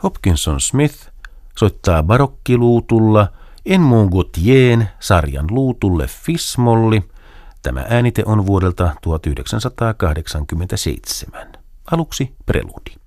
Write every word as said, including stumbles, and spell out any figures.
Hopkinson Smith soittaa barokkiluutulla Edmond Gauthieren sarjan luutulle Fismolli. Tämä äänite on vuodelta tuhatyhdeksänsataakahdeksankymmentäseitsemän. Aluksi preludi.